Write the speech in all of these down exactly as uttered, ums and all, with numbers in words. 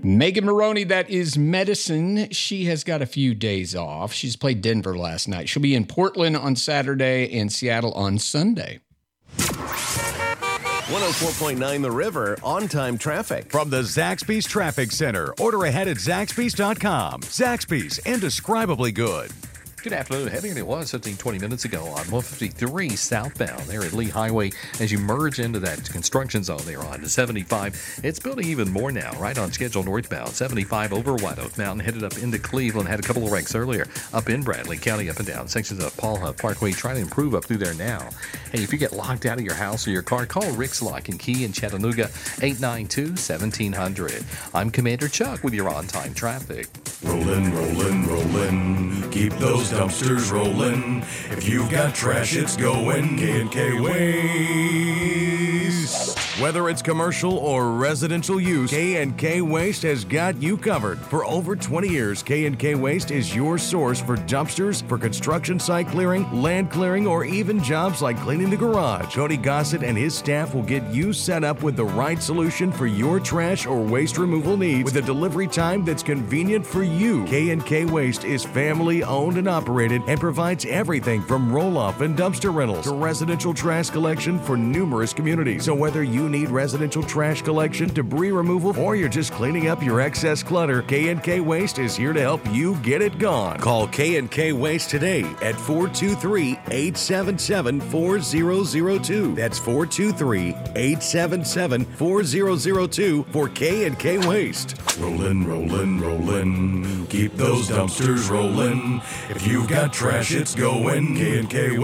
Megan Maroney, that is medicine. She has got a few days off. She's played Denver last night. She'll be in Portland on Saturday and Seattle on Sunday. one oh four point nine The River, on-time traffic. From the Zaxby's Traffic Center. Order ahead at Zaxby's dot com. Zaxby's, indescribably good. Good afternoon. Heavier than it was fifteen, twenty minutes ago on one fifty-three southbound there at Lee Highway as you merge into that construction zone there on seventy-five. It's building even more now, right on schedule northbound. seventy-five over White Oak Mountain, headed up into Cleveland. Had a couple of wrecks earlier up in Bradley County, up and down sections of Paul Huff Parkway. Trying to improve up through there now. Hey, if you get locked out of your house or your car, call Rick's Lock and Key in Chattanooga, eight nine two, one seven hundred. I'm Commander Chuck with your on-time traffic. Rollin', rollin', rollin'. Keep those dumpsters rollin'. If you've got trash, it's going K and K Waste. Whether it's commercial or residential use, K and K Waste has got you covered. For over twenty years, K and K Waste is your source for dumpsters, for construction site clearing, land clearing, or even jobs like cleaning the garage. Cody Gossett and his staff will get you set up with the right solution for your trash or waste removal needs with a delivery time that's convenient for you. K and K Waste is family owned and operated and provides everything from roll-off and dumpster rentals to residential trash collection for numerous communities. So whether you need residential trash collection, debris removal, or you're just cleaning up your excess clutter, K and K Waste is here to help you get it gone. Call K and K Waste today at four two three, eight seven seven, four zero zero two. That's four two three, eight seven seven, four zero zero two for K and K Waste. Rollin', rollin', rollin'. Keep those dumpsters rollin'. If you've got trash, it's going K and K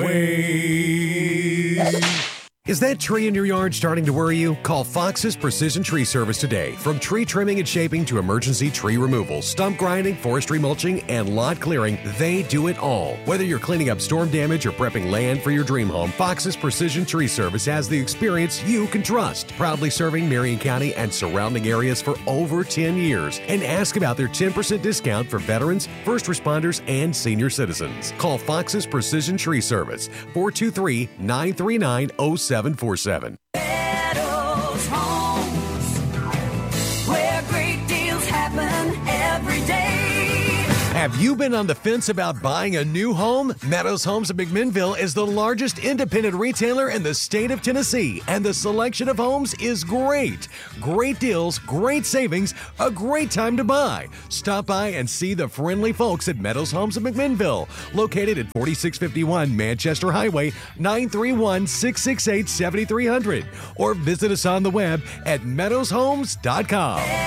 Waste. Is that tree in your yard starting to worry you? Call Fox's Precision Tree Service today. From tree trimming and shaping to emergency tree removal, stump grinding, forestry mulching, and lot clearing, they do it all. Whether you're cleaning up storm damage or prepping land for your dream home, Fox's Precision Tree Service has the experience you can trust. Proudly serving Marion County and surrounding areas for over ten years. And ask about their ten percent discount for veterans, first responders, and senior citizens. Call Fox's Precision Tree Service, four two three, nine three nine, oh seven four seven. Meadows Homes, where great deals happen every day. Have you been on the fence about buying a new home? Meadows Homes of McMinnville is the largest independent retailer in the state of Tennessee, and the selection of homes is great. Great deals, great savings, a great time to buy. Stop by and see the friendly folks at Meadows Homes of McMinnville, located at forty-six fifty-one Manchester Highway, nine three one, six six eight, seven three zero zero, or visit us on the web at meadows homes dot com.